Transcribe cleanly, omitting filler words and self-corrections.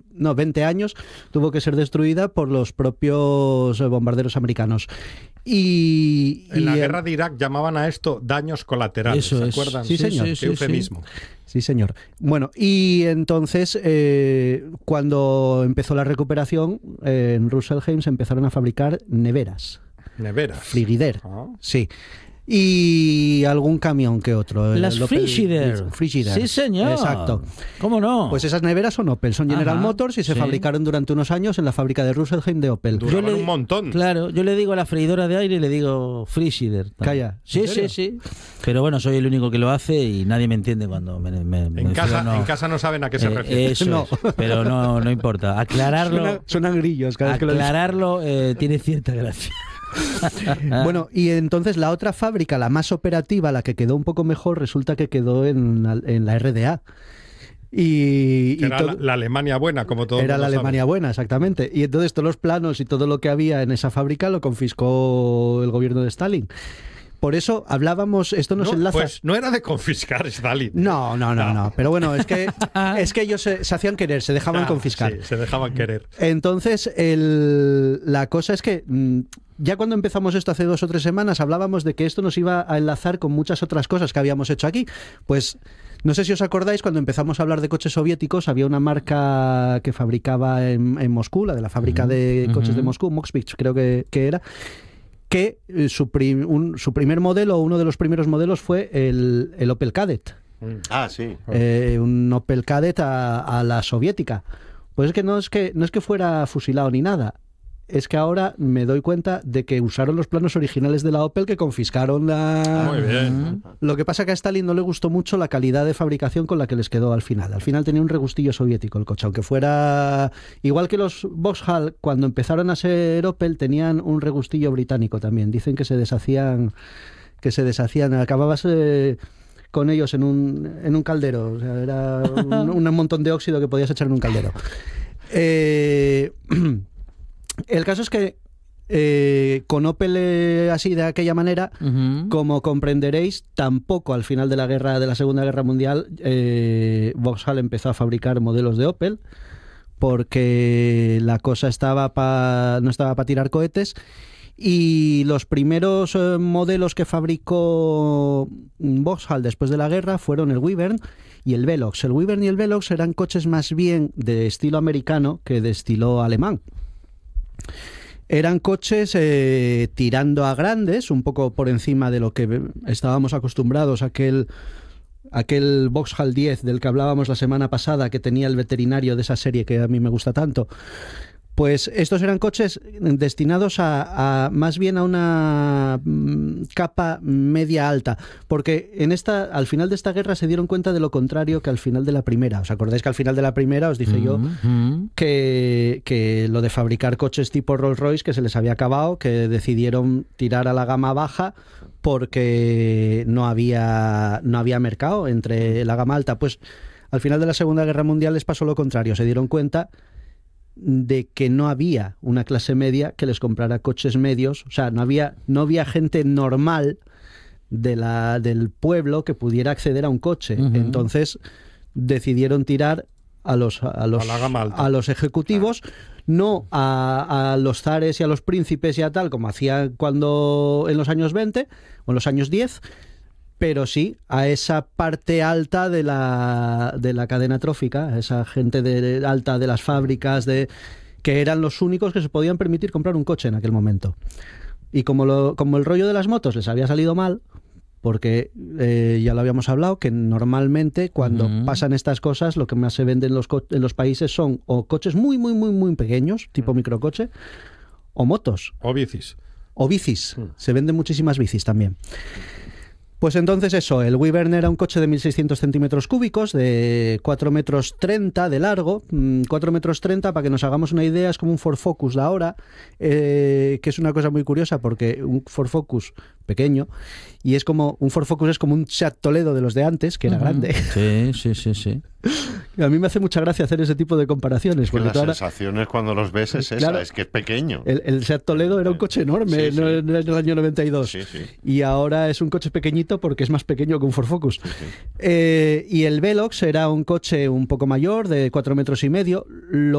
20 años, tuvo que ser destruida por los propios bombarderos americanos. En la guerra de Irak llamaban a esto daños colaterales, ¿se acuerdan? Sí, señor. Qué eufemismo. Sí, señor. Bueno, y entonces, cuando empezó la recuperación, en Rüsselsheim se empezaron a fabricar neveras. Neveras. Frigidaire, sí. Y algún camión que otro. Las Frigidaire. Frigidaire. Sí, señor. Exacto. ¿Cómo no? Pues esas neveras son Opel, son General Motors y se fabricaron durante unos años en la fábrica de Rüsselsheim de Opel. Duraban un montón. Claro, yo le digo a la freidora de aire, le digo Frigidaire. Calla. Sí. Pero bueno, soy el único que lo hace y nadie me entiende cuando me en casa no saben a qué se refiere. Eso no. Pero no importa. Aclararlo. Suenan grillos cada vez que lo dicen. Aclararlo tiene cierta gracia. Bueno, y entonces la otra fábrica, la más operativa, la que quedó un poco mejor, resulta que quedó en la RDA. Era la Alemania buena, como todo. Era la Alemania buena, exactamente. Y entonces todos los planos y todo lo que había en esa fábrica lo confiscó el gobierno de Stalin. Por eso hablábamos, esto nos enlaza. Pues no era de confiscar Stalin. No. Pero bueno, es que ellos se hacían querer, se dejaban confiscar. Sí, se dejaban querer. Entonces, la cosa es que ya cuando empezamos esto hace 2 o 3 semanas hablábamos de que esto nos iba a enlazar con muchas otras cosas que habíamos hecho aquí. Pues no sé si os acordáis, cuando empezamos a hablar de coches soviéticos, había una marca que fabricaba en Moscú, la de la fábrica de coches de Moscú, Moskvich creo que era, que su primer modelo, uno de los primeros modelos fue el Opel Kadett. Sí. Un Opel Kadett a la soviética. Pues es que no es que fuera fusilado ni nada. Es que ahora me doy cuenta de que usaron los planos originales de la Opel que confiscaron Muy bien. Lo que pasa que a Stalin no le gustó mucho la calidad de fabricación con la que les quedó al final. Al final tenía un regustillo soviético el coche, aunque fuera igual que los Vauxhall, cuando empezaron a ser Opel tenían un regustillo británico también. Dicen que se deshacían, acababas con ellos en un caldero. O sea, era un montón de óxido que podías echar en un caldero. El caso es que con Opel así de aquella manera, como comprenderéis, tampoco al final de la Segunda Guerra Mundial Vauxhall empezó a fabricar modelos de Opel, porque la cosa no estaba para tirar cohetes. Y los primeros modelos que fabricó Vauxhall después de la guerra fueron el Wyvern y el Velox. El Wyvern y el Velox eran coches más bien de estilo americano que de estilo alemán. Eran coches tirando a grandes, un poco por encima de lo que estábamos acostumbrados, aquel Vauxhall 10 del que hablábamos la semana pasada, que tenía el veterinario de esa serie que a mí me gusta tanto. Pues estos eran coches destinados a más bien a una capa media alta, porque al final de esta guerra se dieron cuenta de lo contrario que al final de la primera. ¿Os acordáis que al final de la primera os dije yo que lo de fabricar coches tipo Rolls Royce que se les había acabado, que decidieron tirar a la gama baja porque no había mercado entre la gama alta? Pues al final de la Segunda Guerra Mundial les pasó lo contrario, se dieron cuenta de que no había una clase media que les comprara coches medios, o sea, no había gente normal del pueblo que pudiera acceder a un coche. Entonces decidieron tirar a los ejecutivos, no a los zares y a los príncipes y a tal, como hacían cuando en los años 20 o en los años 10, pero sí a esa parte alta de la cadena trófica, a esa gente alta de las fábricas, que eran los únicos que se podían permitir comprar un coche en aquel momento. Y como el rollo de las motos les había salido mal, porque ya lo habíamos hablado, que normalmente cuando pasan estas cosas lo que más se vende en los países son o coches muy, muy, muy, muy pequeños, tipo microcoche, o motos. O bicis. Se venden muchísimas bicis también. Pues entonces eso, el Wyvern era un coche de 1.600 centímetros cúbicos, de 4,30 metros de largo. 4,30 metros, para que nos hagamos una idea, es como un Ford Focus de ahora, que es una cosa muy curiosa porque un Ford Focus pequeño, y un Ford Focus es como un Seat Toledo de los de antes, que era grande. Sí. A mí me hace mucha gracia hacer ese tipo de comparaciones. Porque la sensación es cuando los ves es claro, esa, es que es pequeño. El Seat Toledo era un coche enorme en el año 92. Sí. Y ahora es un coche pequeñito porque es más pequeño que un Ford Focus. Y el Velox era un coche un poco mayor, de 4,5 metros.